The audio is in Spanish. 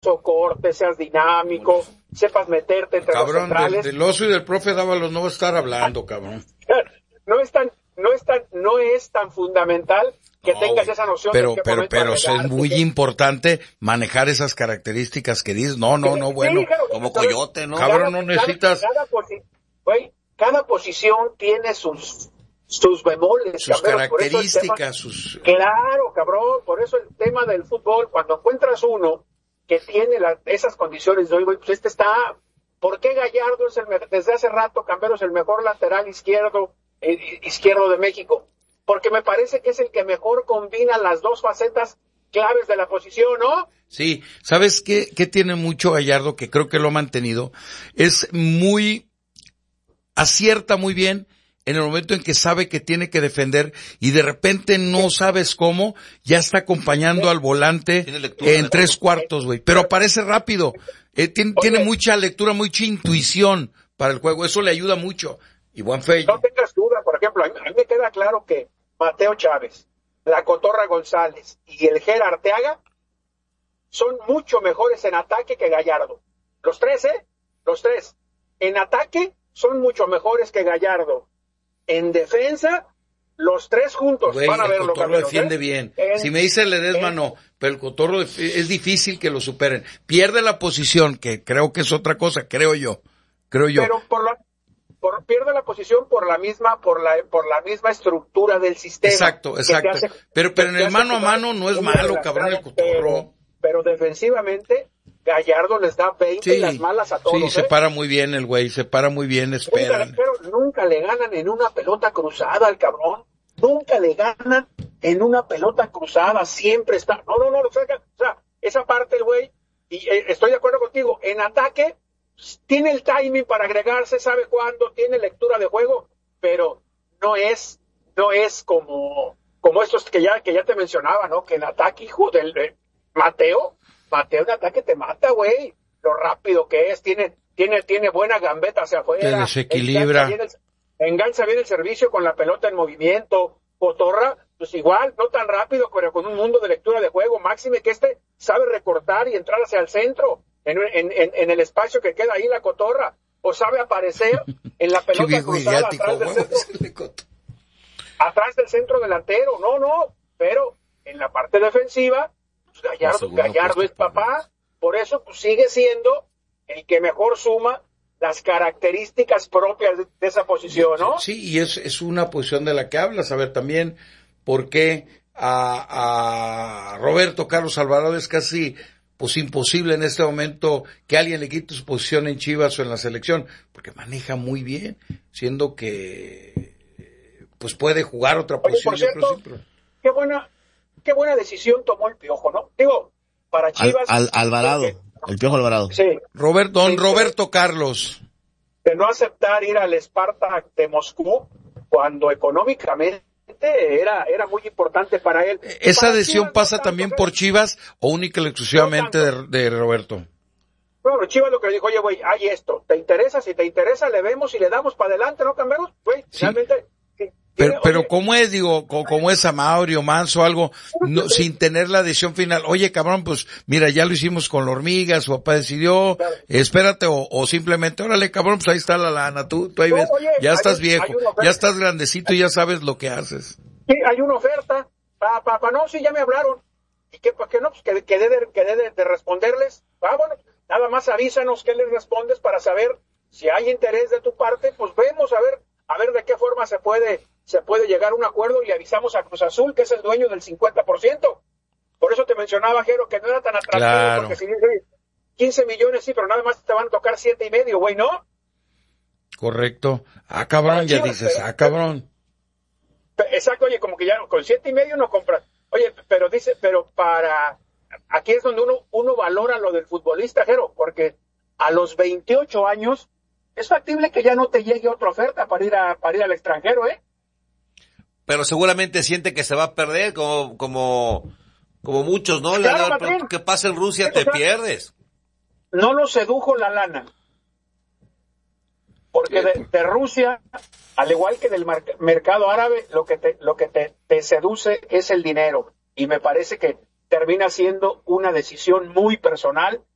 paso corte, seas dinámico, sepas meterte entre los centrales. Del oso y del profe Dávalos no va a estar hablando, cabrón. No es tan fundamental que tengas esa noción. Pero es muy importante manejar esas características que dices. No, bueno. Sí, claro, como coyote, ¿no? Cabrón, no necesitas. Cada posición tiene sus bemoles, sus cabrón, características, Claro, cabrón, por eso el tema del fútbol, cuando encuentras uno que tiene esas condiciones, pues ¿por qué Gallardo desde hace rato, Campero, es el mejor lateral izquierdo de México? Porque me parece que es el que mejor combina las dos facetas claves de la posición, ¿no? Sí, ¿sabes qué tiene mucho Gallardo, que creo que lo ha mantenido? Acierta muy bien en el momento en que sabe que tiene que defender y de repente no sabes cómo, ya está acompañando al volante en 3/4, güey. Pero aparece rápido. Tiene mucha lectura, mucha intuición para el juego. Eso le ayuda mucho. Y buen fe. No tengas duda, por ejemplo, a mí me queda claro que Mateo Chávez, la Cotorra González y el Ger Arteaga son mucho mejores en ataque que Gallardo. Los tres. En ataque son mucho mejores que Gallardo. En defensa, los tres juntos. Güey, van a verlo. El Cotorro defiende bien. Si me dice Ledesma, no, pero el Cotorro es difícil que lo superen. Pierde la posición, que creo que es otra cosa, creo yo. Pero pierde la posición por la misma estructura del sistema. Exacto. Pero en el mano a mano no es malo, cabrón, el Cotorro. Pero defensivamente, Gallardo les da 20 las malas a todos. Sí, se para muy bien el güey, espera. Nunca le ganan en una pelota cruzada al cabrón. Nunca le ganan en una pelota cruzada, siempre está. No, o sea, esa parte el güey, y estoy de acuerdo contigo, en ataque tiene el timing para agregarse, sabe cuándo, tiene lectura de juego, pero no es como estos que ya te mencionaba, ¿no? Que en ataque, hijo del Mateo en ataque te mata, güey. Lo rápido que es, tiene buena gambeta hacia afuera. Te desequilibra. Engancha bien el servicio con la pelota en movimiento. Cotorra, pues igual, no tan rápido, pero con un mundo de lectura de juego. Máxime que sabe recortar y entrar hacia el centro, en el espacio que queda ahí la Cotorra. O sabe aparecer en la pelota cruzada atrás del centro delantero. No, pero en la parte defensiva, Gallardo es papá, por eso pues sigue siendo el que mejor suma las características propias de esa posición, ¿no? Sí, y es una posición de la que hablas. A ver, también, ¿por qué a Roberto Carlos Alvarado es casi pues imposible en este momento que alguien le quite su posición en Chivas o en la selección? Porque maneja muy bien, siendo que pues puede jugar otra posición. Oye, por cierto, qué buena decisión tomó el Piojo, ¿no? Digo, para Chivas... Alvarado, el Piojo Alvarado. Sí. Roberto Carlos. De no aceptar ir al Spartak de Moscú cuando económicamente era muy importante para él. ¿Esa decisión pasa también por Chivas o única y exclusivamente de Roberto? Bueno, Chivas lo que le dijo, oye, güey, hay esto, ¿te interesa? Si te interesa, le vemos y le damos para adelante, ¿no, cambiamos? Güey, sí. Realmente... Pero ¿cómo es, como es Amaurio, Manso, algo, sin tener la decisión final? Oye, cabrón, pues, mira, ya lo hicimos con la hormiga, su papá decidió, claro. Espérate, o simplemente, órale, cabrón, pues ahí está la lana, tú ahí ves, oye, ya estás viejo, ya estás grandecito y ya sabes lo que haces. Sí, hay una oferta, no, sí, ya me hablaron, ¿y qué, para qué no? Pues que dé de responderles, bueno, nada más avísanos qué les respondes para saber si hay interés de tu parte, pues vemos a ver de qué forma se puede llegar a un acuerdo y le avisamos a Cruz Azul, que es el dueño del 50%. Por eso te mencionaba, Jero, que no era tan atractivo, claro. Porque si 15 millones sí, pero nada más te van a tocar 7.5, güey, ¿no? Correcto. Cabrón, ya dices, cabrón. Exacto, oye, como que ya con 7.5 no compras. Oye, pero aquí es donde uno valora lo del futbolista, Jero, porque a los 28 años es factible que ya no te llegue otra oferta para ir al extranjero, ¿eh? Pero seguramente siente que se va a perder, como muchos, ¿no? Claro, que pasa en Rusia, te pierdes. No lo sedujo la lana. Porque de Rusia, al igual que del mercado árabe, lo que te seduce es el dinero. Y me parece que termina siendo una decisión muy personal